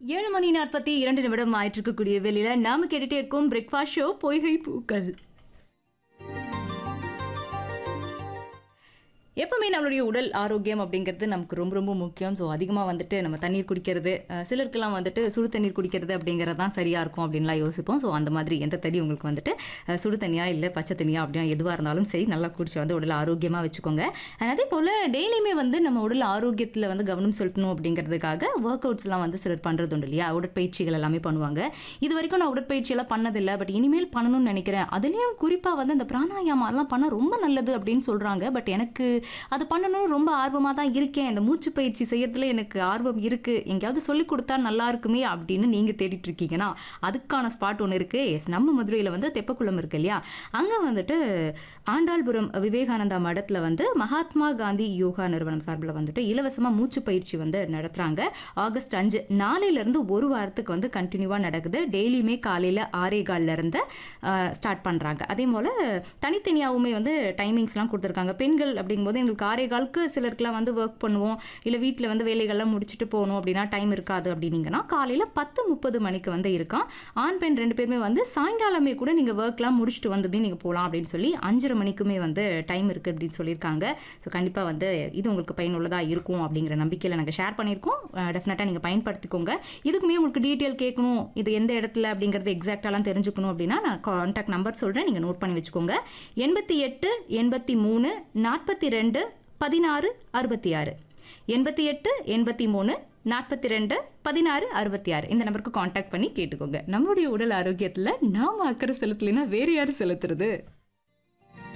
7:42 ஆயிட்டிருக்கக்கூடிய வேளையில நாம கேட்டுட்டே இருக்கோம் பிரேக்ஃபாஸ்ட் ஷோ பொய்கை பூக்கள். எப்பவுமே நம்மளுடைய உடல் ஆரோக்கியம் அப்படிங்கிறது நமக்கு ரொம்ப ரொம்ப முக்கியம். ஸோ அதிகமாக வந்துட்டு நம்ம தண்ணீர் குடிக்கிறது, சிலருக்கெல்லாம் வந்துட்டு சுடு தண்ணீர் குடிக்கிறது அப்படிங்கிறது தான் சரியாக இருக்கும் அப்படின்லாம் யோசிப்போம். ஸோ அந்த மாதிரி எந்த தண்ணி உங்களுக்கு வந்துட்டு சுடு தண்ணியாக இல்லை பச்சை தண்ணியாக அப்படின்னா எதுவாக இருந்தாலும் சரி நல்லா குடிச்சு வந்து உடல் ஆரோக்கியமாக வச்சுக்கோங்க. அண்ட் அதே போல் டெய்லியுமே வந்து நம்ம உடல் ஆரோக்கியத்தில் வந்து கவனம் செலுத்தணும் அப்படிங்கிறதுக்காக ஒர்க் அவுட்ஸ்லாம் வந்து சிலர் பண்ணுறது உண்டு இல்லையா? உடற்பயிற்சிகள் எல்லாமே பண்ணுவாங்க. இது வரைக்கும் நான் உடற்பயிற்சியெல்லாம் பண்ணதில்லை, பட் இனிமேல் பண்ணணும்னு நினைக்கிறேன். அதுலேயும் குறிப்பாக வந்து இந்த பிராணாயாமம்லாம் பண்ண ரொம்ப நல்லது அப்படின்னு சொல்கிறாங்க. பட் எனக்கு அது பண்ணணும்னு ரொம்ப ஆர்வமாக தான் இருக்கேன். இந்த மூச்சு பயிற்சி செய்யறதுல எனக்கு ஆர்வம் இருக்குது. எங்கேயாவது சொல்லிக் கொடுத்தா நல்லா இருக்குமே அப்படின்னு நீங்கள் தேடிட்டு இருக்கீங்கன்னா அதுக்கான ஸ்பாட் ஒன்று இருக்குது. எஸ், நம்ம மதுரையில் வந்து தெப்பக்குளம் இருக்கு இல்லையா? அங்கே வந்துட்டு ஆண்டாள்புரம் விவேகானந்தா மடத்தில் வந்து மகாத்மா காந்தி யோகா நிறுவனம் சார்பில் வந்துட்டு இலவசமாக மூச்சு பயிற்சி வந்து நடத்துகிறாங்க. ஆகஸ்ட் 5 நாளையிலேருந்து ஒரு வாரத்துக்கு வந்து கண்டினியூவாக நடக்குது. டெய்லியுமே காலையில் 6:15 ஸ்டார்ட் பண்ணுறாங்க. அதே போல் தனித்தனியாகவுமே வந்து டைமிங்ஸ்லாம் கொடுத்துருக்காங்க. பெண்கள் அப்படிங்கும்போது எங்களுக்கு 6:15 சிலருக்குலாம் வந்து ஒர்க் பண்ணுவோம், இல்லை வீட்டில் வந்து வேலைகள்லாம் முடிச்சுட்டு போகணும் அப்படின்னா டைம் இருக்காது அப்படின்னீங்கன்னா காலையில் 10:30 மணிக்கு வந்து இருக்கான். ஆண் பெண் 2 பேருமே வந்து சாயங்காலமே கூட நீங்கள் ஒர்க்லாம் முடிச்சுட்டு வந்து நீங்கள் போகலாம் அப்படின்னு சொல்லி 5:30 மணிக்குமே வந்து டைம் இருக்குது அப்படின்னு சொல்லியிருக்காங்க. ஸோ கண்டிப்பாக வந்து இது உங்களுக்கு பயனுள்ளதாக இருக்கும் அப்படிங்கிற நம்பிக்கையில் நாங்கள் ஷேர் பண்ணியிருக்கோம். டெஃபினட்டாக நீங்கள் பயன்படுத்திக்கோங்க. இதுக்குமே உங்களுக்கு டீட்டெயில் கேட்கணும், இது எந்த இடத்துல அப்படிங்கிறது எக்ஸாக்டாலாம் தெரிஞ்சுக்கணும் அப்படின்னா நான் கான்டாக்ட் நம்பர் சொல்கிறேன், நீங்கள் நோட் பண்ணி வச்சுக்கோங்க. 88 83 42 16 66 88 83 42 16 66 இந்த நம்பருக்கு கான்டாக்ட் பண்ணி கேட்டுக்கோங்க. நம்மளுடைய உடல் ஆரோக்கியத்தில் நாம அக்கறை செலுத்தலைன்னா வேறு யார் செலுத்துறது?